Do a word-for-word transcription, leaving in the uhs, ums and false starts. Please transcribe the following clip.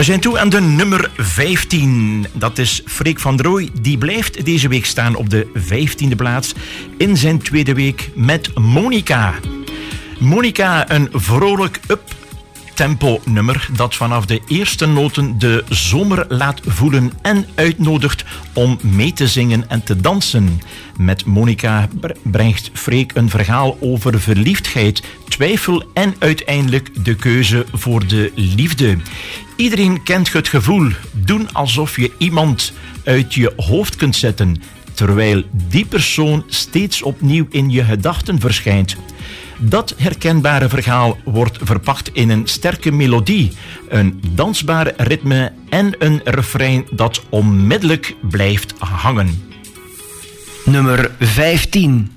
zijn toe aan de nummer vijftien. Dat is Freek van Rooij. Die blijft deze week staan op de vijftiende plaats in zijn tweede week met Monica. Monica, een vrolijk up-tempo nummer dat vanaf de eerste noten de zomer laat voelen en uitnodigt om mee te zingen en te dansen. Met Monica brengt Freek een verhaal over verliefdheid, twijfel en uiteindelijk de keuze voor de liefde. Iedereen kent het gevoel, doen alsof je iemand uit je hoofd kunt zetten, terwijl die persoon steeds opnieuw in je gedachten verschijnt. Dat herkenbare verhaal wordt verpakt in een sterke melodie, een dansbaar ritme en een refrein dat onmiddellijk blijft hangen. Nummer vijftien.